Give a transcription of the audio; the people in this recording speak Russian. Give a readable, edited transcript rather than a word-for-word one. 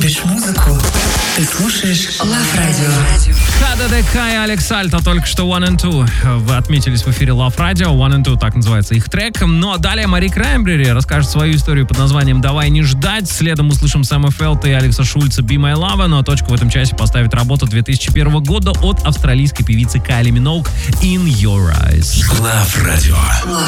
любишь музыку? Ты слушаешь Love Radio. ХДДК и Алекс Альто только что One and Two. Вы отметились в эфире Love Radio. One and Two, так называется их трек. Но далее Мари Краймбрери расскажет свою историю под названием «Давай не ждать». Следом услышим Сэма Фелта и Алекса Шульца «Be My Lover». Ну а точку в этом часе поставит работа 2001 года от австралийской певицы Кайли Миноуг «In Your Eyes». Love Radio.